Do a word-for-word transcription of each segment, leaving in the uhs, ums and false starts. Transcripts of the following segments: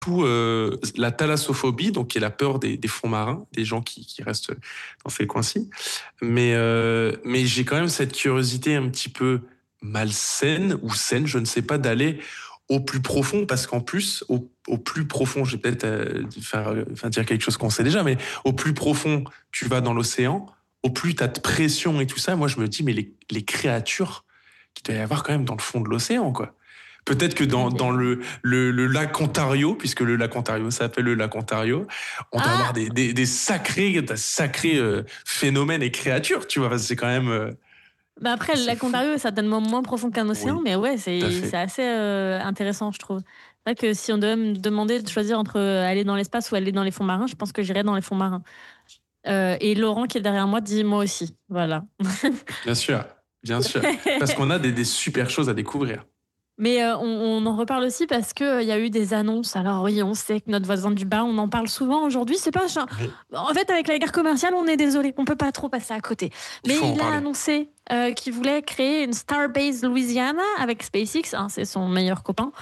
tout euh, la thalassophobie, donc qui est la peur des, des fonds marins, des gens qui, qui restent dans ces coins-ci. Mais, euh, mais j'ai quand même cette curiosité un petit peu malsaine ou saine, je ne sais pas, d'aller au plus profond, parce qu'en plus, au, au plus profond, je vais peut-être euh, faire, enfin, dire quelque chose qu'on sait déjà, mais au plus profond, tu vas dans l'océan, au plus tu as de pression et tout ça, moi je me dis, mais les, les créatures qu'il doit y avoir quand même dans le fond de l'océan, quoi. Peut-être que dans, dans le, le, le lac Ontario, puisque le lac Ontario s'appelle le lac Ontario, on doit Ah avoir des, des, des sacrés, des sacrés euh, phénomènes et créatures, tu vois, parce que c'est quand même... Euh, Bah après, le lac Ontario est certainement moins profond qu'un océan, Oui, mais ouais, tout à c'est fait. c'est assez euh, intéressant, je trouve. C'est vrai que si on devait me demander de choisir entre euh, aller dans l'espace ou aller dans les fonds marins, je pense que j'irais dans les fonds marins. Euh, et Laurent, qui est derrière moi, dit moi aussi. Voilà. Bien sûr, bien sûr. Parce qu'on a des, des super choses à découvrir. Mais euh, on, on en reparle aussi parce qu'il euh, y a eu des annonces. Alors oui, on sait que notre voisin du bas, on en parle souvent aujourd'hui. C'est pas... Oui. En fait, avec la guerre commerciale, on est désolé. On peut pas trop passer à côté. Il faut Mais en il a parler. annoncé euh, qu'il voulait créer une Starbase Louisiana avec SpaceX. Hein, c'est son meilleur copain,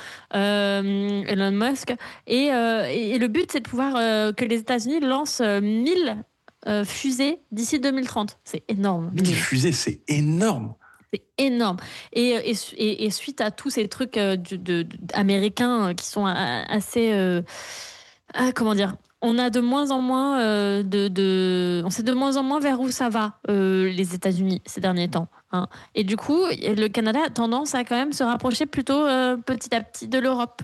euh, Elon Musk. Et, euh, et, et le but, c'est de pouvoir euh, que les États-Unis lancent euh, mille euh, fusées d'ici deux mille trente. C'est énorme. mille fusées, c'est énorme. C'est énorme. Et, et, et, et suite à tous ces trucs euh, de, de, de, américains qui sont assez... Euh, ah, comment dire, on a de moins en moins euh, de, de... On sait de moins en moins vers où ça va, euh, les États-Unis, ces derniers temps. Hein. Et du coup, le Canada a tendance à quand même se rapprocher plutôt euh, petit à petit de l'Europe.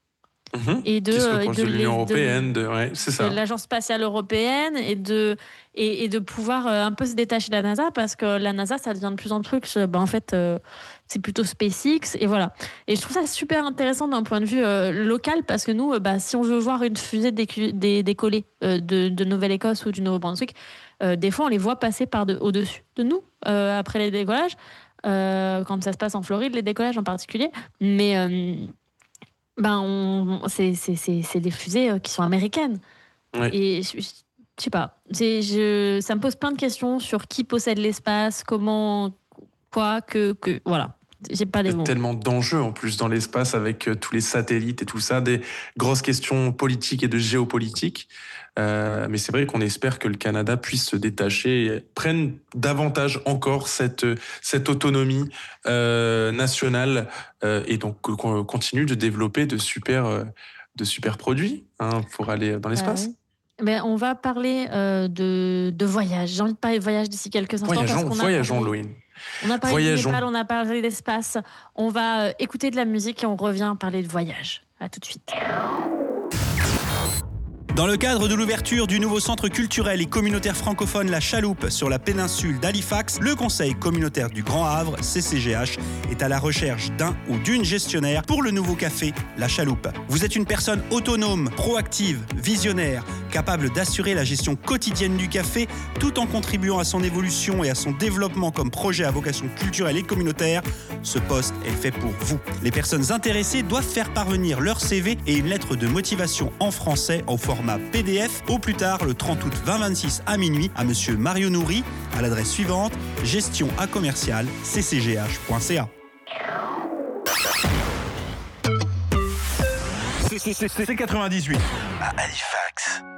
Mmh. Et de, qui se euh, rapproche de, de l'Union les, européenne, de, de, ouais, c'est ça. de l'Agence spatiale européenne et de, et, et de pouvoir euh, un peu se détacher de la NASA parce que la NASA, ça devient de plus en plus, euh, ben, en fait, euh, c'est plutôt SpaceX et voilà. Et je trouve ça super intéressant d'un point de vue euh, local parce que nous, euh, bah, si on veut voir une fusée décu- dé- décoller euh, de, de Nouvelle-Écosse ou du Nouveau-Brunswick, euh, des fois, on les voit passer par de, au-dessus de nous euh, après les décollages, euh, quand ça se passe en Floride, les décollages en particulier. Mais... Euh, ben, on, c'est, c'est, c'est, c'est des fusées euh, qui sont américaines. Oui. Et je, je, je sais pas. C'est, je, ça me pose plein de questions sur qui possède l'espace, comment, quoi, que, que. Voilà. J'ai pas des Il y a mots. tellement d'enjeux en plus dans l'espace avec euh, tous les satellites et tout ça, des grosses questions politiques et de géopolitique. Euh, mais c'est vrai qu'on espère que le Canada puisse se détacher et prenne davantage encore cette, cette autonomie euh, nationale euh, et donc qu'on continue de développer de super, euh, de super produits hein, pour aller dans l'espace. Ouais. Mais on va parler euh, de, de voyage. J'ai envie de parler de voyage d'ici quelques instants. Voyageons, parce qu'on a voyageons, parlé, Loïne. on a parlé Voyageons. du Népal, on a parlé d'espace. On va euh, écouter de la musique et on revient parler de voyage. À tout de suite. Dans le cadre de l'ouverture du nouveau centre culturel et communautaire francophone La Chaloupe sur la péninsule d'Halifax, le Conseil communautaire du Grand Havre, C C G H, est à la recherche d'un ou d'une gestionnaire pour le nouveau café La Chaloupe. Vous êtes une personne autonome, proactive, visionnaire, capable d'assurer la gestion quotidienne du café tout en contribuant à son évolution et à son développement comme projet à vocation culturelle et communautaire. Ce poste est fait pour vous. Les personnes intéressées doivent faire parvenir leur C V et une lettre de motivation en français au format P D F au plus tard le trente août vingt vingt-six à minuit à monsieur Mario Nourri à l'adresse suivante gestion à commercial c c g h point c a. C'est quatre-vingt-dix-huit à Halifax.